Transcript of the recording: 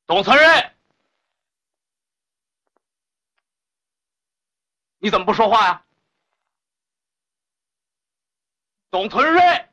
董存瑞，你怎么不说话呀？董存瑞。